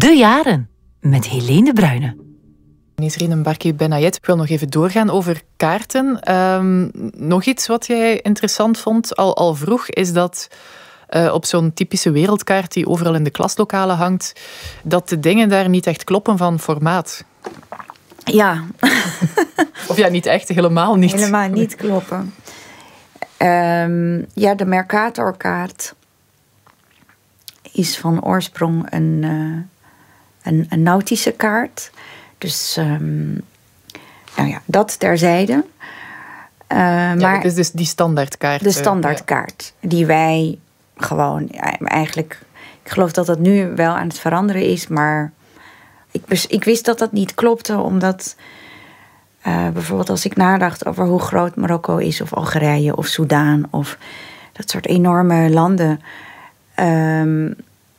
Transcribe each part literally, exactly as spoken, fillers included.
De Jaren met Helene de Bruyne. Nisrine Mbarki Benayet, ik wil nog even doorgaan over kaarten. Um, nog iets wat jij interessant vond al, al vroeg, is dat uh, op zo'n typische wereldkaart die overal in de klaslokalen hangt, dat de dingen daar niet echt kloppen van formaat. Ja. Of ja, niet echt, helemaal niet. Helemaal niet kloppen. Um, ja, de Mercatorkaart is van oorsprong een, uh, een, een nautische kaart. Dus, um, nou ja, dat terzijde. Uh, ja, maar het is dus die standaardkaart. De standaardkaart, ja. Die wij gewoon eigenlijk... Ik geloof dat dat nu wel aan het veranderen is, maar ik, ik wist dat dat niet klopte, omdat uh, bijvoorbeeld als ik nadacht over hoe groot Marokko is, of Algerije, of Soudaan, of dat soort enorme landen. Um,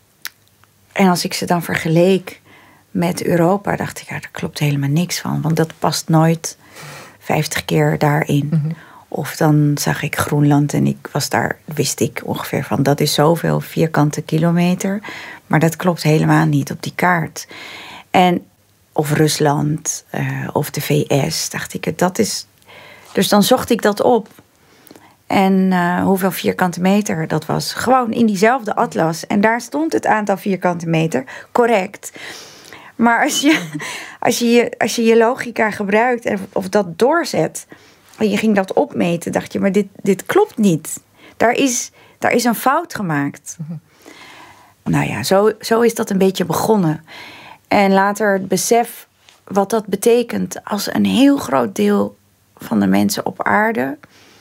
en als ik ze dan vergeleek met Europa, dacht ik, ja, daar klopt helemaal niks van. Want dat past nooit vijftig keer daarin. Mm-hmm. Of dan zag ik Groenland en ik was daar, wist ik ongeveer van, dat is zoveel vierkante kilometer. Maar dat klopt helemaal niet op die kaart. En of Rusland, uh, of de V S, dacht ik, dat is... Dus dan zocht ik dat op. En uh, hoeveel vierkante meter dat was. Gewoon in diezelfde atlas. En daar stond het aantal vierkante meter correct. Maar als je als je, als je, je logica gebruikt en of dat doorzet, en je ging dat opmeten, dacht je, maar dit, dit klopt niet. Daar is, daar is een fout gemaakt. Mm-hmm. Nou ja, zo, zo is dat een beetje begonnen. En later het besef wat dat betekent als een heel groot deel van de mensen op aarde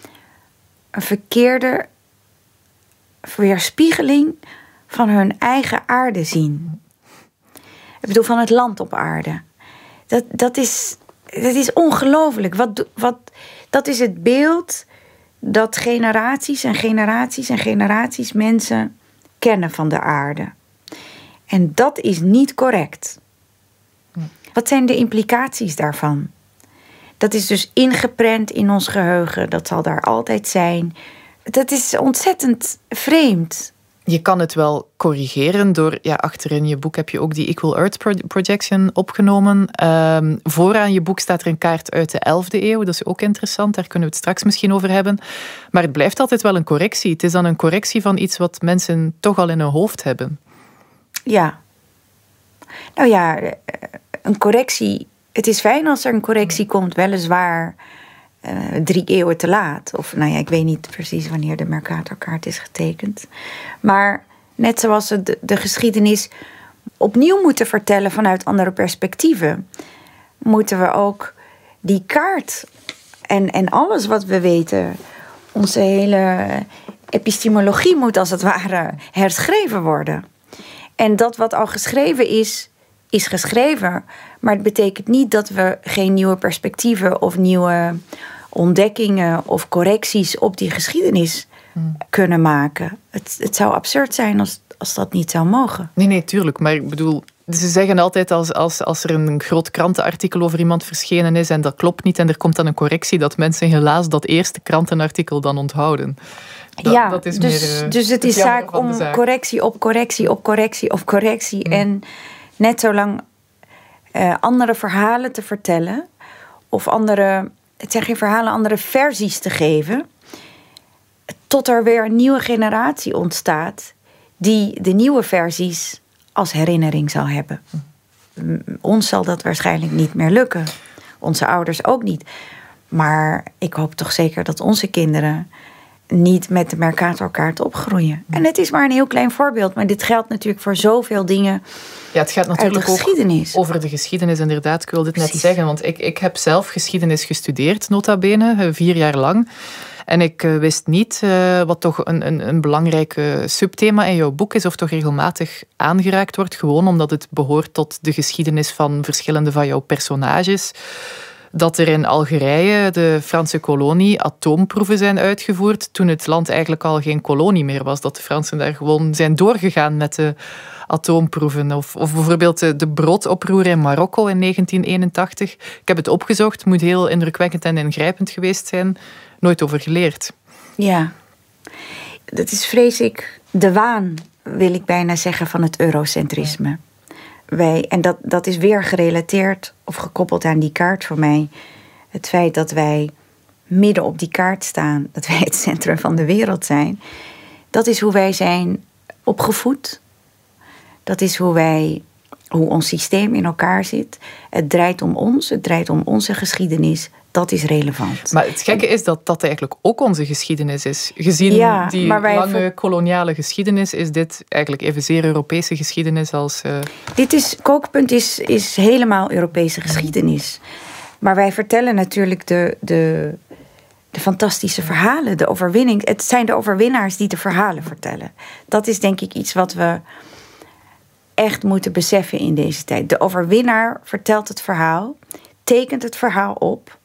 een verkeerde weerspiegeling van hun eigen aarde zien. Ik bedoel, van het land op aarde. Dat, dat is, dat is ongelooflijk. Wat, wat, dat is het beeld dat generaties en generaties en generaties mensen kennen van de aarde. En dat is niet correct. Wat zijn de implicaties daarvan? Dat is dus ingeprent in ons geheugen. Dat zal daar altijd zijn. Dat is ontzettend vreemd. Je kan het wel corrigeren door... Ja, achterin je boek heb je ook die Equal Earth Projection opgenomen. Um, vooraan je boek staat er een kaart uit de elfde eeuw. Dat is ook interessant. Daar kunnen we het straks misschien over hebben. Maar het blijft altijd wel een correctie. Het is dan een correctie van iets wat mensen toch al in hun hoofd hebben. Ja. Nou ja, een correctie... Het is fijn als er een correctie komt, weliswaar uh, drie eeuwen te laat. Of nou ja, ik weet niet precies wanneer de Mercatorkaart is getekend. Maar net zoals we de, de geschiedenis opnieuw moeten vertellen vanuit andere perspectieven, moeten we ook die kaart en, en alles wat we weten, onze hele epistemologie moet als het ware herschreven worden. En dat wat al geschreven is, is geschreven. Maar het betekent niet dat we geen nieuwe perspectieven of nieuwe ontdekkingen of correcties op die geschiedenis hmm. kunnen maken. Het, het zou absurd zijn als, als dat niet zou mogen. Nee, nee, tuurlijk. Maar ik bedoel, ze zeggen altijd als, als, als er een groot krantenartikel over iemand verschenen is en dat klopt niet en er komt dan een correctie, dat mensen helaas dat eerste krantenartikel dan onthouden. Dat, ja, dat is dus, meer, uh, dus het is zaak om zaak. correctie op correctie op correctie op correctie. Hmm. En net zolang uh, andere verhalen te vertellen, of andere, het zijn geen verhalen, andere versies te geven, tot er weer een nieuwe generatie ontstaat die de nieuwe versies als herinnering zal hebben. Mm. Ons zal dat waarschijnlijk niet meer lukken. Onze ouders ook niet. Maar ik hoop toch zeker dat onze kinderen niet met de Mercatorkaart opgroeien. En het is maar een heel klein voorbeeld, maar dit geldt natuurlijk voor zoveel dingen. Ja, het gaat natuurlijk uit de geschiedenis. Ook over de geschiedenis, inderdaad. Ik wilde het Precies. net zeggen, want ik, ik heb zelf geschiedenis gestudeerd, nota bene, vier jaar lang. En ik uh, wist niet, uh, wat toch een, een, een belangrijk uh, subthema in jouw boek is, of toch regelmatig aangeraakt wordt, gewoon omdat het behoort tot de geschiedenis van verschillende van jouw personages, dat er in Algerije, de Franse kolonie, atoomproeven zijn uitgevoerd toen het land eigenlijk al geen kolonie meer was. Dat de Fransen daar gewoon zijn doorgegaan met de atoomproeven. Of, of bijvoorbeeld de, de broodoproer in Marokko in negentien eenentachtig. Ik heb het opgezocht, moet heel indrukwekkend en ingrijpend geweest zijn. Nooit over geleerd. Ja, dat is vrees ik de waan, wil ik bijna zeggen, van het eurocentrisme. wij, en dat, dat is weer gerelateerd of gekoppeld aan die kaart voor mij. Het feit dat wij midden op die kaart staan, dat wij het centrum van de wereld zijn. Dat is hoe wij zijn opgevoed. Dat is hoe wij, hoe ons systeem in elkaar zit. Het draait om ons, het draait om onze geschiedenis. Dat is relevant. Maar het gekke is dat dat eigenlijk ook onze geschiedenis is. Gezien ja, die lange ver... koloniale geschiedenis is dit eigenlijk evenzeer Europese geschiedenis als... Uh... Dit is, Kookpunt is, is helemaal Europese geschiedenis. Maar wij vertellen natuurlijk de, de, de fantastische verhalen, de overwinning. Het zijn de overwinnaars die de verhalen vertellen. Dat is denk ik iets wat we echt moeten beseffen in deze tijd. De overwinnaar vertelt het verhaal, tekent het verhaal op.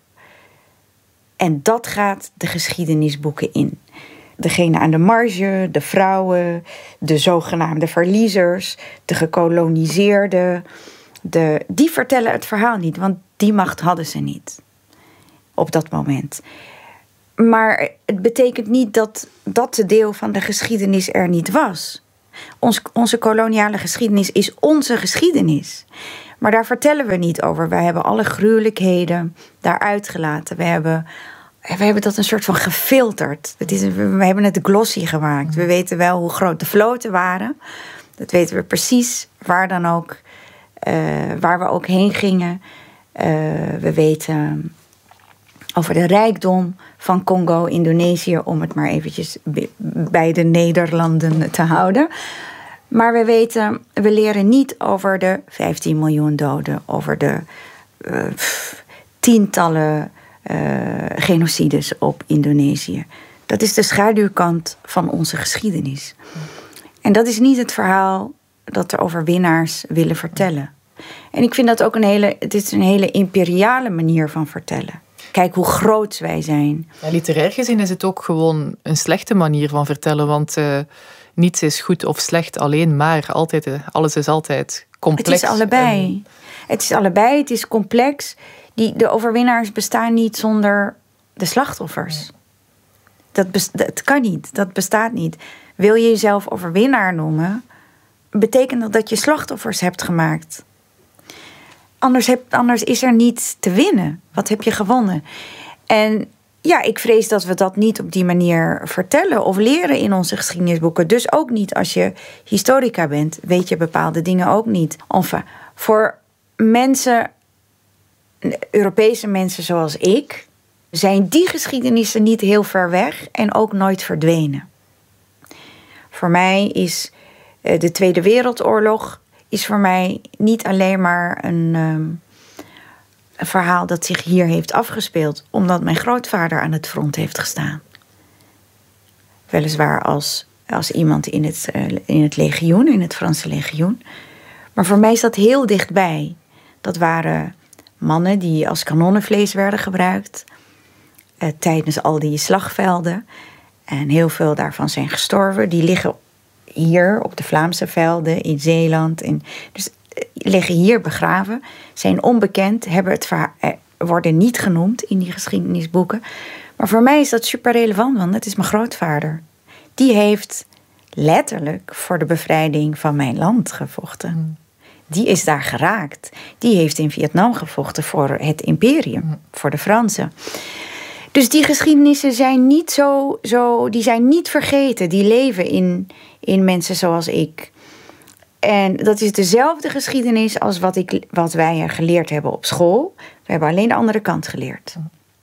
En dat gaat de geschiedenisboeken in. Degene aan de marge, de vrouwen, de zogenaamde verliezers, de gekoloniseerden. De, die vertellen het verhaal niet, want die macht hadden ze niet op dat moment. Maar het betekent niet dat dat deel van de geschiedenis er niet was. Ons, onze koloniale geschiedenis is onze geschiedenis. Maar daar vertellen we niet over. We hebben alle gruwelijkheden daaruit gelaten. We hebben, we hebben dat een soort van gefilterd. Het is, we hebben het glossy gemaakt. We weten wel hoe groot de vloten waren. Dat weten we precies waar dan ook, uh, waar we ook heen gingen. Uh, we weten over de rijkdom van Congo, Indonesië, om het maar eventjes bij de Nederlanden te houden. Maar we weten, we leren niet over de vijftien miljoen doden, over de uh, pff, tientallen uh, genocides op Indonesië. Dat is de schaduwkant van onze geschiedenis. En dat is niet het verhaal dat de overwinnaars willen vertellen. En ik vind dat ook een hele, het is een hele imperiale manier van vertellen. Kijk hoe groot wij zijn. Ja, literair gezien is het ook gewoon een slechte manier van vertellen, want uh, niets is goed of slecht alleen maar. Altijd, uh, alles is altijd complex. Het is allebei. En... Het is allebei, het is complex. Die, de overwinnaars bestaan niet zonder de slachtoffers. Dat, best, dat kan niet, dat bestaat niet. Wil je jezelf overwinnaar noemen, betekent dat dat je slachtoffers hebt gemaakt. Anders, heb, anders is er niets te winnen. Wat heb je gewonnen? En ja, ik vrees dat we dat niet op die manier vertellen of leren in onze geschiedenisboeken. Dus ook niet als je historica bent, weet je bepaalde dingen ook niet. Enfin, voor mensen, Europese mensen zoals ik, zijn die geschiedenissen niet heel ver weg en ook nooit verdwenen. Voor mij is de Tweede Wereldoorlog is voor mij niet alleen maar een, um, een verhaal dat zich hier heeft afgespeeld, omdat mijn grootvader aan het front heeft gestaan. Weliswaar als, als iemand in het, uh, in het legioen, in het Franse legioen. Maar voor mij is dat heel dichtbij. Dat waren mannen die als kanonnenvlees werden gebruikt uh, tijdens al die slagvelden. En heel veel daarvan zijn gestorven. Die liggen hier op de Vlaamse velden, in Zeeland. In, dus liggen hier begraven, zijn onbekend, hebben het verha- worden niet genoemd in die geschiedenisboeken. Maar voor mij is dat super relevant, want dat is mijn grootvader. Die heeft letterlijk voor de bevrijding van mijn land gevochten. Mm. Die is daar geraakt. Die heeft in Vietnam gevochten voor het imperium, mm. voor de Fransen. Dus die geschiedenissen zijn niet zo, zo, die zijn niet vergeten. Die leven in, in mensen zoals ik. En dat is dezelfde geschiedenis als wat, ik, wat wij geleerd hebben op school. We hebben alleen de andere kant geleerd.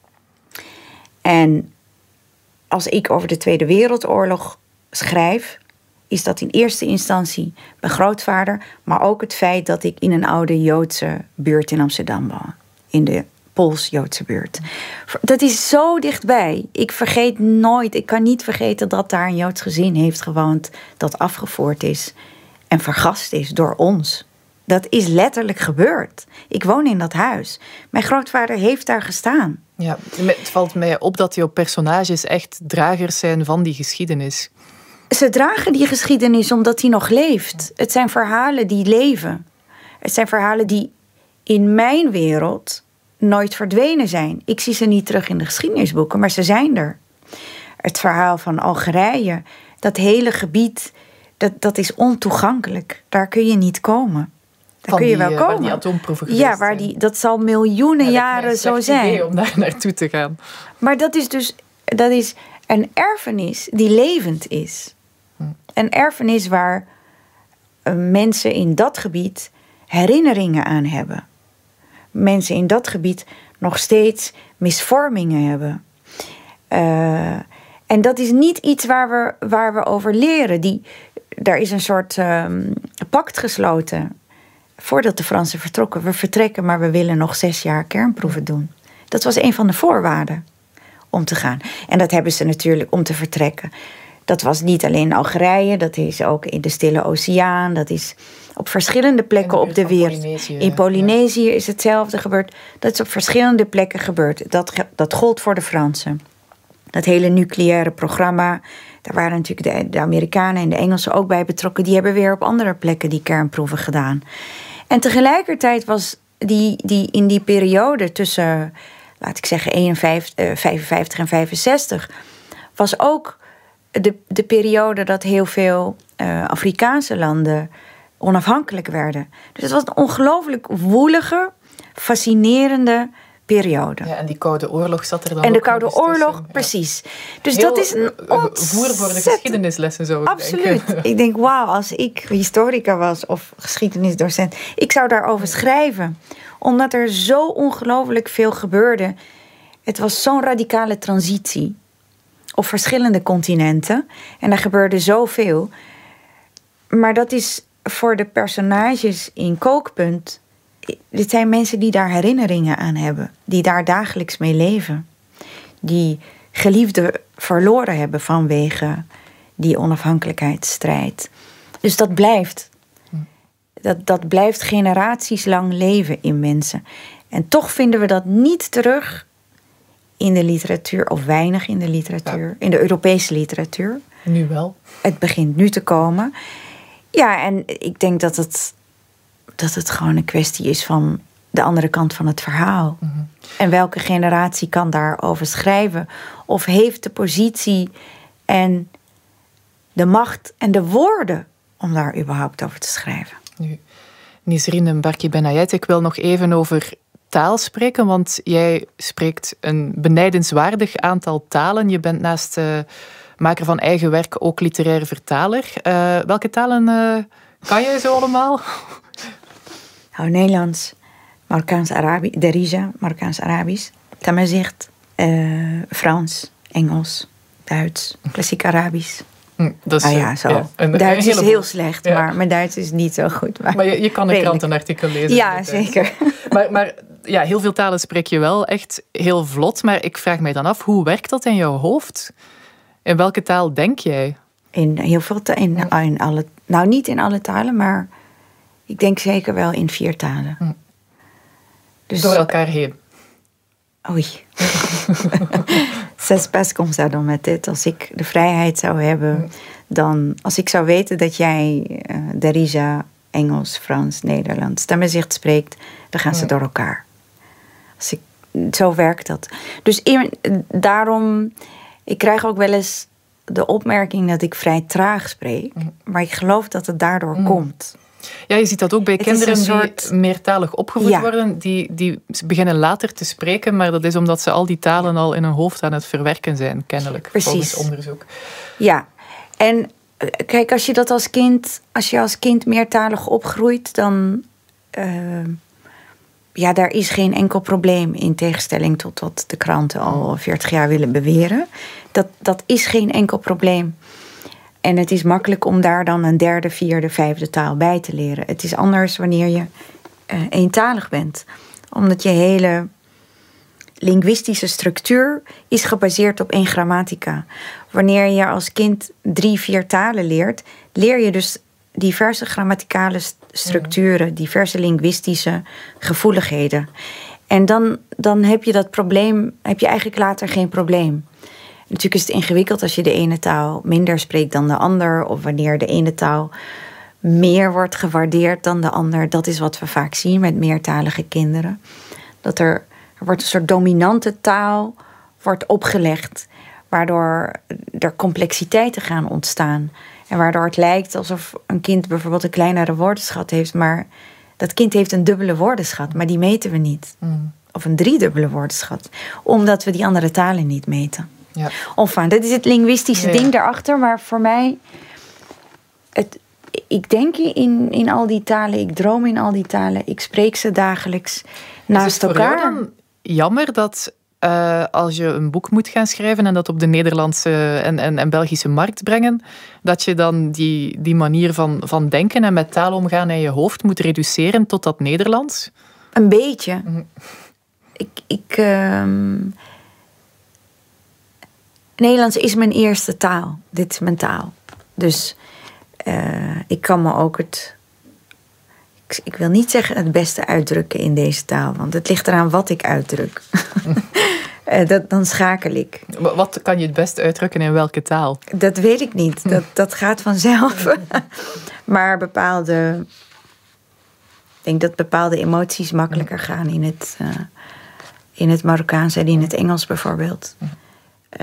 En als ik over de Tweede Wereldoorlog schrijf, is dat in eerste instantie mijn grootvader, maar ook het feit dat ik in een oude Joodse buurt in Amsterdam woon. In de Pools-Joodse buurt. Dat is zo dichtbij. Ik vergeet nooit, ik kan niet vergeten dat daar een Joods gezin heeft gewoond dat afgevoerd is en vergast is door ons. Dat is letterlijk gebeurd. Ik woon in dat huis. Mijn grootvader heeft daar gestaan. Ja, het valt mij op dat jouw personages echt dragers zijn van die geschiedenis. Ze dragen die geschiedenis omdat die nog leeft. Het zijn verhalen die leven. Het zijn verhalen die in mijn wereld nooit verdwenen zijn. Ik zie ze niet terug in de geschiedenisboeken, maar ze zijn er. Het verhaal van Algerije, dat hele gebied, dat, dat is ontoegankelijk. Daar kun je niet komen. Daar kun je wel komen. Waar die atoomproeven geweest Ja, waar die, dat zal miljoenen ja, jaren dat zo zijn. Idee om daar naartoe te gaan. Maar dat is dus dat is een erfenis die levend is. Hm. Een erfenis waar uh, mensen in dat gebied herinneringen aan hebben. Mensen in dat gebied nog steeds misvormingen hebben. Uh, en dat is niet iets waar we, waar we over leren. Die, daar is een soort um, pact gesloten voordat de Fransen vertrokken. We vertrekken, maar we willen nog zes jaar kernproeven doen. Dat was een van de voorwaarden om te gaan. En dat hebben ze natuurlijk om te vertrekken. Dat was niet alleen in Algerije, dat is ook in de Stille Oceaan. Dat is op verschillende plekken op de wereld. Polynesië, in Polynesië ja. is hetzelfde gebeurd. Dat is op verschillende plekken gebeurd. Dat, dat gold voor de Fransen. Dat hele nucleaire programma, daar waren natuurlijk de, de Amerikanen en de Engelsen ook bij betrokken. Die hebben weer op andere plekken die kernproeven gedaan. En tegelijkertijd was die, die in die periode tussen, laat ik zeggen, eenenvijftig, vijfenvijftig en vijfenzestig... was ook de, de periode dat heel veel uh, Afrikaanse landen onafhankelijk werden. Dus het was een ongelooflijk woelige, fascinerende periode. Ja, en die Koude Oorlog zat er dan En de ook Koude Oorlog, tussen. precies. Dus Heel dat is een ontzettend... voer voor de geschiedenislessen, zou ik Absoluut. denken. Ik denk, wauw, als ik historica was of geschiedenisdocent, ik zou daarover schrijven. Omdat er zo ongelooflijk veel gebeurde. Het was zo'n radicale transitie op verschillende continenten. En er gebeurde zoveel. Maar dat is voor de personages in Kookpunt, dit zijn mensen die daar herinneringen aan hebben. Die daar dagelijks mee leven. Die geliefden verloren hebben vanwege die onafhankelijkheidsstrijd. Dus dat blijft. Dat, dat blijft generaties lang leven in mensen. En toch vinden we dat niet terug in de literatuur, of weinig in de literatuur. Ja. In de Europese literatuur. Nu wel. Het begint nu te komen. Ja, en ik denk dat het, dat het gewoon een kwestie is van de andere kant van het verhaal. Mm-hmm. En welke generatie kan daarover schrijven? Of heeft de positie en de macht en de woorden om daar überhaupt over te schrijven? Nu, Nisrine Mbarki Benayet, ik wil nog even over taal spreken, want jij spreekt een benijdenswaardig aantal talen. Je bent naast uh, maker van eigen werk ook literaire vertaler. Uh, welke talen uh, kan jij zo allemaal? Nou, Nederlands, Marokkaans-Arabisch, Darija, Marokkaans-Arabisch, Tamazight, uh, Frans, Engels, Duits, klassiek Arabisch. Hm, dat is, ah ja, zo. Ja, een, Duits een is heel slecht, ja. maar mijn Duits is niet zo goed. Maar, maar je, je kan een krantenartikel lezen. Ja, zeker. Maar, maar ja, heel veel talen spreek je wel echt heel vlot. Maar ik vraag mij dan af, hoe werkt dat in jouw hoofd? In welke taal denk jij? In heel veel talen. In, ja. in alle, nou, niet in alle talen, maar ik denk zeker wel in vier talen. Hm. Dus, door elkaar heen? Oei. Ça se passe comme ça dans ma tête. Als ik de vrijheid zou hebben, hm. dan... Als ik zou weten dat jij uh, Darija, Engels, Frans, Nederlands, Tamazight spreekt, dan gaan ze hm. door elkaar. Als ik, zo werkt dat. Dus in, daarom... Ik krijg ook wel eens de opmerking dat ik vrij traag spreek. Hm. Maar ik geloof dat het daardoor hm. komt. Ja, je ziet dat ook bij het kinderen soort... die meertalig opgevoed ja. worden. Die, die beginnen later te spreken, maar dat is omdat ze al die talen al in hun hoofd aan het verwerken zijn, kennelijk. Precies. Volgens onderzoek. Ja, en kijk, als je dat als kind, als je als kind meertalig opgroeit, dan... Uh, ja, daar is geen enkel probleem in tegenstelling tot wat de kranten al veertig jaar willen beweren. Dat, dat is geen enkel probleem. En het is makkelijk om daar dan een derde, vierde, vijfde taal bij te leren. Het is anders wanneer je uh, eentalig bent. Omdat je hele linguïstische structuur is gebaseerd op één grammatica. Wanneer je als kind drie, vier talen leert, leer je dus diverse grammaticale structuren, diverse linguïstische gevoeligheden. En dan, dan heb je dat probleem, heb je eigenlijk later geen probleem. Natuurlijk is het ingewikkeld als je de ene taal minder spreekt dan de ander, of wanneer de ene taal meer wordt gewaardeerd dan de ander. Dat is wat we vaak zien met meertalige kinderen. Dat er, er wordt een soort dominante taal wordt opgelegd, waardoor er complexiteiten gaan ontstaan. En waardoor het lijkt alsof een kind bijvoorbeeld een kleinere woordenschat heeft, maar Dat kind heeft een dubbele woordenschat, maar die meten we niet. Mm. Of een driedubbele woordenschat. Omdat we die andere talen niet meten. Ja. Of uh, dat is het linguïstische ja, ja. ding daarachter. Maar voor mij... Het, ik denk in, in al die talen. Ik droom in al die talen. Ik spreek ze dagelijks naast is het voor elkaar. jou dan jammer dat uh, als je een boek moet gaan schrijven en dat op de Nederlandse en, en, en Belgische markt brengen, dat je dan die, die manier van, van denken en met taal omgaan in je hoofd moet reduceren tot dat Nederlands? Een beetje. Mm. Ik... ik uh... Nederlands is mijn eerste taal. Dit is mijn taal. Dus uh, ik kan me ook het... Ik, ik wil niet zeggen het beste uitdrukken in deze taal. Want het ligt eraan wat ik uitdruk. uh, dat, dan schakel ik. Wat kan je het best uitdrukken in welke taal? Dat weet ik niet. Dat, dat gaat vanzelf. Maar bepaalde... Ik denk dat bepaalde emoties makkelijker gaan in het, uh, in het Marokkaans en in het Engels bijvoorbeeld. Uh,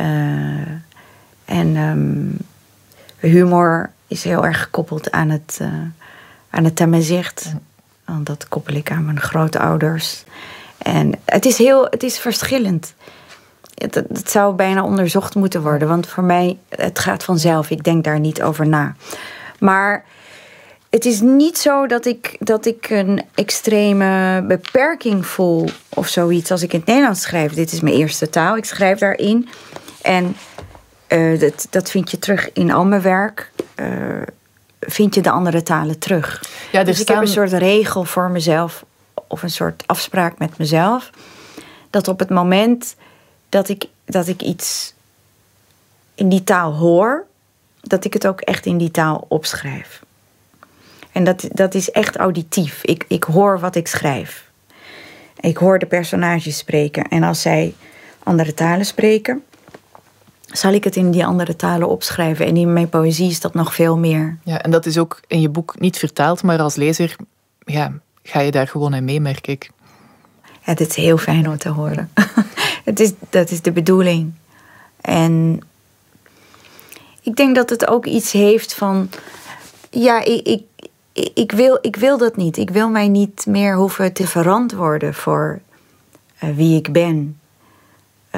en um, humor is heel erg gekoppeld aan het, uh, aan het tamazicht. Want dat koppel ik aan mijn grootouders. En het is heel, het is verschillend. Het, het zou bijna onderzocht moeten worden. Want voor mij, het gaat vanzelf. Ik denk daar niet over na. Maar het is niet zo dat ik, dat ik een extreme beperking voel of zoiets als ik in het Nederlands schrijf. Dit is mijn eerste taal. Ik schrijf daarin. En uh, dat, dat vind je terug in al mijn werk. Uh, vind je de andere talen terug. Ja, dus staan... ik heb een soort regel voor mezelf. Of een soort afspraak met mezelf. Dat op het moment dat ik, dat ik iets in die taal hoor, dat ik het ook echt in die taal opschrijf. En dat, dat is echt auditief. Ik, ik hoor wat ik schrijf. Ik hoor de personages spreken. En als zij andere talen spreken, zal ik het in die andere talen opschrijven. En in mijn poëzie is dat nog veel meer. Ja, en dat is ook in je boek niet vertaald, maar als lezer ja, ga je daar gewoon in mee, merk ik. Ja, dit is heel fijn om te horen. het is, dat is de bedoeling. En ik denk dat het ook iets heeft van... Ja, ik, ik, ik, wil, ik wil dat niet. Ik wil mij niet meer hoeven te verantwoorden voor uh, wie ik ben. Uh,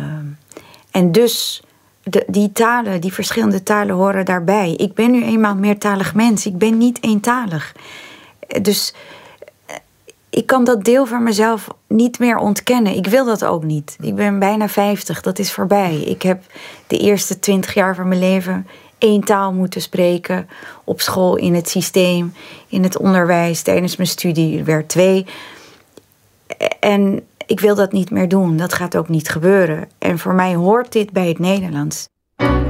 en dus, de, die talen, die verschillende talen horen daarbij. Ik ben nu eenmaal een meertalig mens. Ik ben niet eentalig. Dus uh, ik kan dat deel van mezelf niet meer ontkennen. Ik wil dat ook niet. Ik ben bijna vijftig, dat is voorbij. Ik heb de eerste twintig jaar van mijn leven één taal moeten spreken. Op school, in het systeem, in het onderwijs, tijdens mijn studie werd twee. En ik wil dat niet meer doen. Dat gaat ook niet gebeuren. En voor mij hoort dit bij het Nederlands.